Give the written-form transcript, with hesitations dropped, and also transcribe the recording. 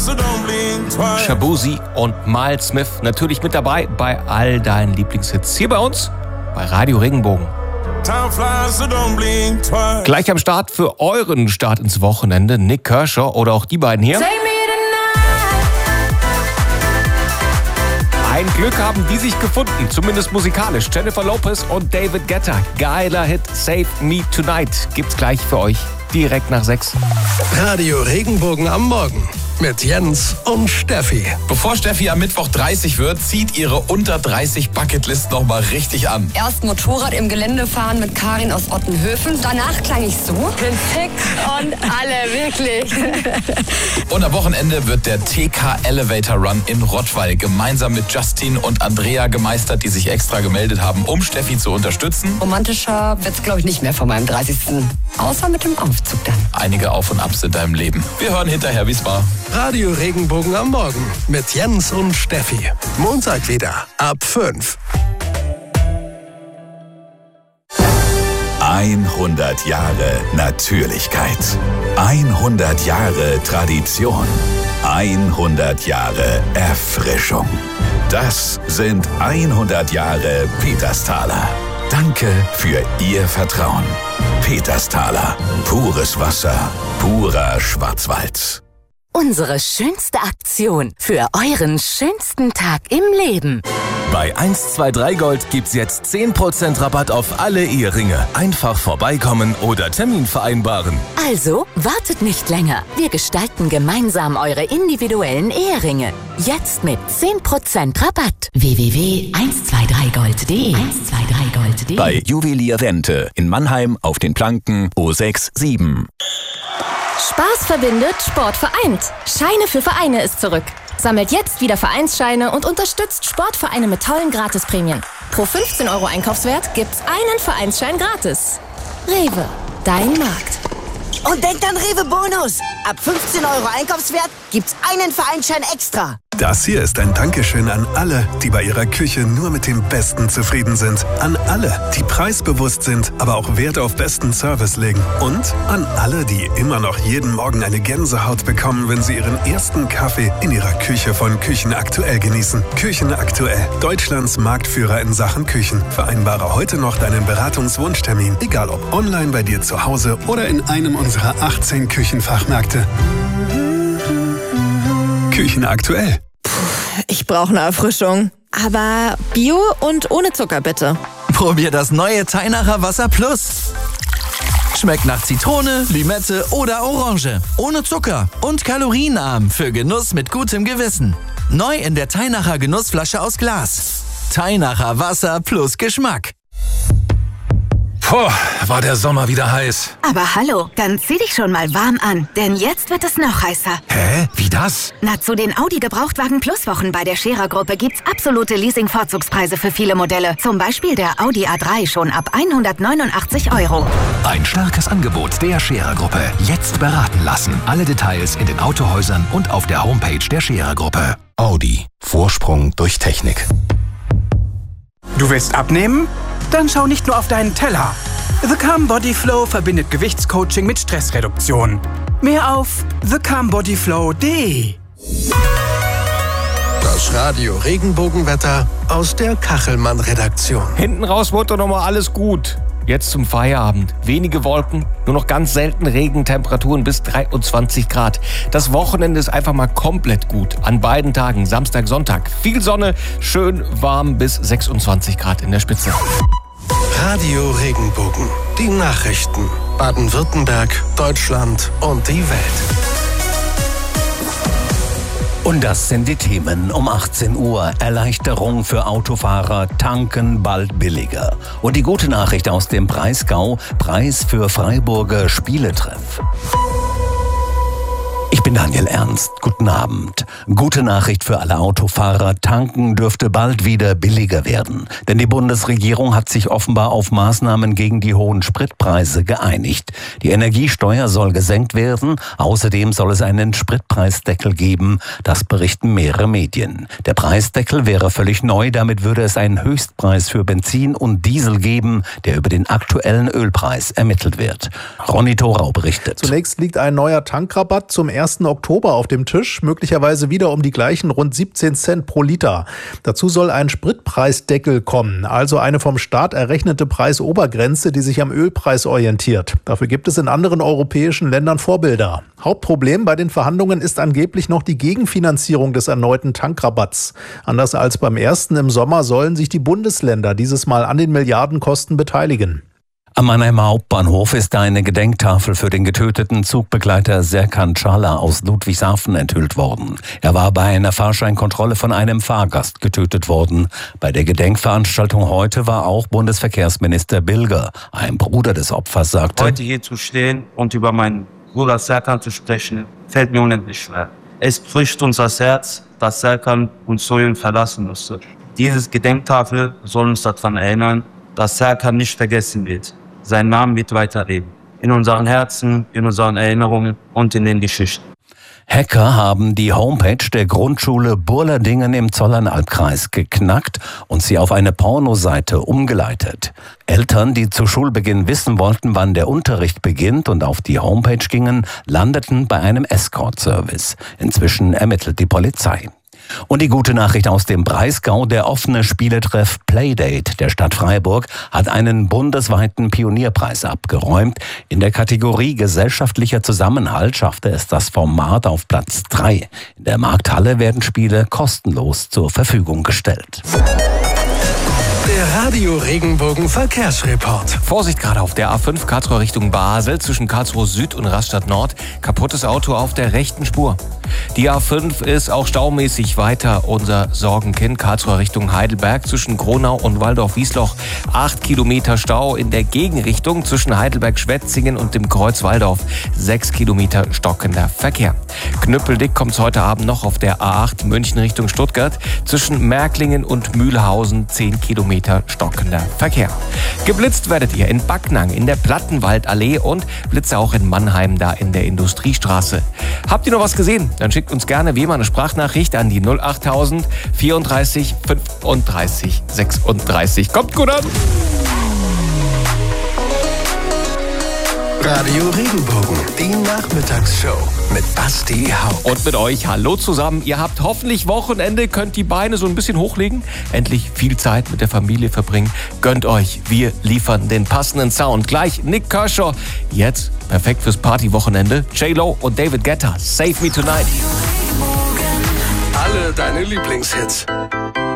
Shaboozey und Miles Smith natürlich mit dabei bei all deinen Lieblingshits. Hier bei uns bei Radio Regenbogen. Gleich am Start für euren Start ins Wochenende Nick Kershaw oder auch die beiden hier. Ein Glück haben die sich gefunden, zumindest musikalisch. Jennifer Lopez und David Guetta. Geiler Hit, Save Me Tonight. Gibt's gleich für euch direkt nach 6. Radio Regenbogen am Morgen mit Jens und Steffi. Bevor Steffi am Mittwoch 30 wird, zieht ihre unter 30 Bucketlist noch mal richtig an. Erst Motorrad im Gelände fahren mit Karin aus Ottenhöfen. Danach klang ich so. Bin fix und alle, wirklich. Und am Wochenende wird der TK Elevator Run in Rottweil gemeinsam mit Justin und Andrea gemeistert, die sich extra gemeldet haben, um Steffi zu unterstützen. Romantischer wird's, glaube ich, nicht mehr vor meinem 30. Außer mit dem Aufzug dann. Einige Auf und Abs in deinem Leben. Wir hören hinterher, wie's war. Radio Regenbogen am Morgen mit Jens und Steffi. Montag wieder ab 5. 100 Jahre Natürlichkeit. 100 Jahre Tradition. 100 Jahre Erfrischung. Das sind 100 Jahre Petersthaler. Danke für Ihr Vertrauen. Petersthaler. Pures Wasser. Purer Schwarzwald. Unsere schönste Aktion für euren schönsten Tag im Leben. Bei 123 Gold gibt's jetzt 10% Rabatt auf alle Eheringe. Einfach vorbeikommen oder Termin vereinbaren. Also wartet nicht länger. Wir gestalten gemeinsam eure individuellen Eheringe. Jetzt mit 10% Rabatt. www.123gold.de 123gold.de Bei Juwelier Wente in Mannheim auf den Planken O67. Spaß verbindet, Sport vereint. Scheine für Vereine ist zurück. Sammelt jetzt wieder Vereinsscheine und unterstützt Sportvereine mit tollen Gratisprämien. Pro 15 € Einkaufswert gibt's einen Vereinsschein gratis. Rewe, dein Markt. Und denkt an Rewe Bonus. Ab 15 € Einkaufswert gibt's einen Vereinsschein extra. Das hier ist ein Dankeschön an alle, die bei ihrer Küche nur mit dem Besten zufrieden sind. An alle, die preisbewusst sind, aber auch Wert auf besten Service legen. Und an alle, die immer noch jeden Morgen eine Gänsehaut bekommen, wenn sie ihren ersten Kaffee in ihrer Küche von Küchen Aktuell genießen. Küchen Aktuell, Deutschlands Marktführer in Sachen Küchen. Vereinbare heute noch deinen Beratungswunschtermin, egal ob online bei dir zu Hause oder in einem unserer 18 Küchenfachmärkte. Küchen Aktuell. Ich brauche eine Erfrischung. Aber Bio und ohne Zucker, bitte. Probier das neue Teinacher Wasser Plus. Schmeckt nach Zitrone, Limette oder Orange. Ohne Zucker und kalorienarm für Genuss mit gutem Gewissen. Neu in der Teinacher Genussflasche aus Glas. Teinacher Wasser plus Geschmack. Puh, war der Sommer wieder heiß. Aber hallo, dann zieh dich schon mal warm an, denn jetzt wird es noch heißer. Hä? Wie das? Na, zu den Audi Gebrauchtwagen Plus Wochen bei der Scherer Gruppe gibt's absolute Leasing-Vorzugspreise für viele Modelle. Zum Beispiel der Audi A3 schon ab 189 €. Ein starkes Angebot der Scherer Gruppe. Jetzt beraten lassen. Alle Details in den Autohäusern und auf der Homepage der Scherer Gruppe. Audi. Vorsprung durch Technik. Du willst abnehmen? Dann schau nicht nur auf deinen Teller. The Calm Body Flow verbindet Gewichtscoaching mit Stressreduktion. Mehr auf thecalmbodyflow.de. Das Radio Regenbogenwetter aus der Kachelmann-Redaktion. Hinten raus wurde doch nochmal alles gut. Jetzt zum Feierabend. Wenige Wolken, nur noch ganz selten Regentemperaturen bis 23 Grad. Das Wochenende ist einfach mal komplett gut. An beiden Tagen, Samstag, Sonntag. Viel Sonne, schön warm bis 26 Grad in der Spitze. Radio Regenbogen. Die Nachrichten. Baden-Württemberg, Deutschland und die Welt. Und das sind die Themen um 18 Uhr. Erleichterung für Autofahrer, tanken bald billiger. Und die gute Nachricht aus dem Breisgau, Preis für Freiburger Spieletreff. Ich bin Daniel Ernst. Guten Abend. Gute Nachricht für alle Autofahrer. Tanken dürfte bald wieder billiger werden. Denn die Bundesregierung hat sich offenbar auf Maßnahmen gegen die hohen Spritpreise geeinigt. Die Energiesteuer soll gesenkt werden. Außerdem soll es einen Spritpreisdeckel geben. Das berichten mehrere Medien. Der Preisdeckel wäre völlig neu. Damit würde es einen Höchstpreis für Benzin und Diesel geben, der über den aktuellen Ölpreis ermittelt wird. Ronny Thorau berichtet. Zunächst liegt ein neuer Tankrabatt zum 1. Oktober auf dem Tisch, möglicherweise wieder um die gleichen rund 17 Cent pro Liter. Dazu soll ein Spritpreisdeckel kommen, also eine vom Staat errechnete Preisobergrenze, die sich am Ölpreis orientiert. Dafür gibt es in anderen europäischen Ländern Vorbilder. Hauptproblem bei den Verhandlungen ist angeblich noch die Gegenfinanzierung des erneuten Tankrabatts. Anders als beim ersten im Sommer sollen sich die Bundesländer dieses Mal an den Milliardenkosten beteiligen. Am Mannheimer Hauptbahnhof ist eine Gedenktafel für den getöteten Zugbegleiter Serkan Çağlar aus Ludwigshafen enthüllt worden. Er war bei einer Fahrscheinkontrolle von einem Fahrgast getötet worden. Bei der Gedenkveranstaltung heute war auch Bundesverkehrsminister Bilger. Ein Bruder des Opfers sagte: Heute hier zu stehen und über meinen Bruder Serkan zu sprechen, fällt mir unendlich schwer. Es bricht uns das Herz, dass Serkan uns so verlassen musste. Diese Gedenktafel soll uns daran erinnern, dass Serkan nicht vergessen wird. Sein Name wird weiterleben. In unseren Herzen, in unseren Erinnerungen und in den Geschichten. Hacker haben die Homepage der Grundschule Burladingen im Zollernalbkreis geknackt und sie auf eine Pornoseite umgeleitet. Eltern, die zu Schulbeginn wissen wollten, wann der Unterricht beginnt und auf die Homepage gingen, landeten bei einem Escort-Service. Inzwischen ermittelt die Polizei. Und die gute Nachricht aus dem Breisgau: Der offene Spieletreff Playdate der Stadt Freiburg hat einen bundesweiten Pionierpreis abgeräumt. In der Kategorie gesellschaftlicher Zusammenhalt schaffte es das Format auf Platz 3. In der Markthalle werden Spiele kostenlos zur Verfügung gestellt. Der Radio Regenbogen Verkehrsreport. Vorsicht gerade auf der A5 Karlsruhe Richtung Basel zwischen Karlsruhe Süd und Rastatt Nord. Kaputtes Auto auf der rechten Spur. Die A5 ist auch staumäßig weiter unser Sorgenkind. Karlsruhe Richtung Heidelberg zwischen Gronau und Waldorf-Wiesloch. 8 Kilometer Stau in der Gegenrichtung zwischen Heidelberg-Schwetzingen und dem Kreuz Walldorf. 6 Kilometer stockender Verkehr. Knüppeldick kommt's heute Abend noch auf der A8 München Richtung Stuttgart. Zwischen Märklingen und Mühlhausen 10 Kilometer stockender Verkehr. Geblitzt werdet ihr in Backnang, in der Plattenwaldallee und Blitze auch in Mannheim, da in der Industriestraße. Habt ihr noch was gesehen? Dann schickt uns gerne wie immer eine Sprachnachricht an die 08000 34 35 36. Kommt gut an! Radio Regenbogen, die Nachmittagsshow mit Basti Haupt. Und mit euch, hallo zusammen. Ihr habt hoffentlich Wochenende, könnt die Beine so ein bisschen hochlegen, endlich viel Zeit mit der Familie verbringen. Gönnt euch, wir liefern den passenden Sound. Gleich Nick Kershaw, jetzt perfekt fürs Partywochenende. J-Lo und David Guetta, Save Me Tonight. Alle deine Lieblingshits.